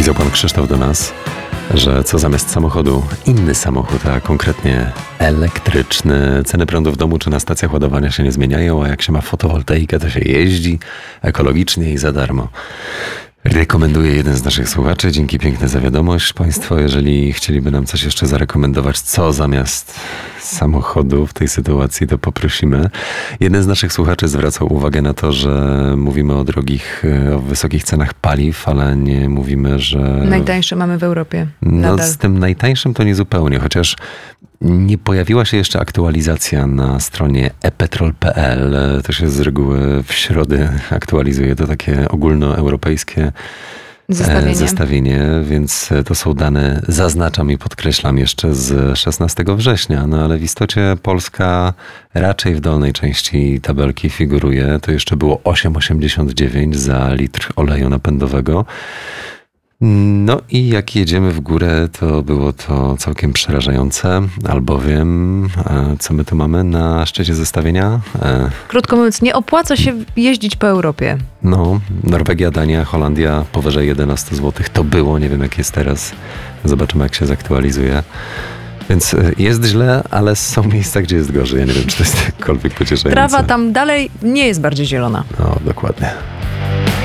Napisał pan Krzysztof do nas, że co zamiast samochodu inny samochód, a konkretnie elektryczny. Ceny prądu w domu czy na stacjach ładowania się nie zmieniają, a jak się ma fotowoltaikę, to się jeździ ekologicznie i za darmo. Rekomenduje jeden z naszych słuchaczy. Dzięki piękne za wiadomość. Państwo, jeżeli chcieliby nam coś jeszcze zarekomendować, co zamiast samochodu w tej sytuacji, to poprosimy. Jeden z naszych słuchaczy zwracał uwagę na to, że mówimy o wysokich cenach paliw, ale nie mówimy, że... Najtańsze mamy w Europie. No, z tym najtańszym to nie zupełnie, chociaż nie pojawiła się jeszcze aktualizacja na stronie epetrol.pl. To się z reguły w środę aktualizuje. To takie ogólnoeuropejskie zestawienie, więc to są dane, zaznaczam i podkreślam, jeszcze z 16 września. No ale w istocie Polska raczej w dolnej części tabelki figuruje. To jeszcze było 8,89 za litr oleju napędowego. No i jak jedziemy w górę, to było to całkiem przerażające, albowiem co my tu mamy na szczycie zestawienia? Krótko mówiąc, nie opłaca się jeździć po Europie. No, Norwegia, Dania, Holandia powyżej 11 zł. To było, nie wiem jak jest teraz. Zobaczymy jak się zaktualizuje. Więc jest źle, ale są miejsca, gdzie jest gorzej. Ja nie wiem, czy to jest jakkolwiek pocieszające. Trawa tam dalej nie jest bardziej zielona. No, dokładnie.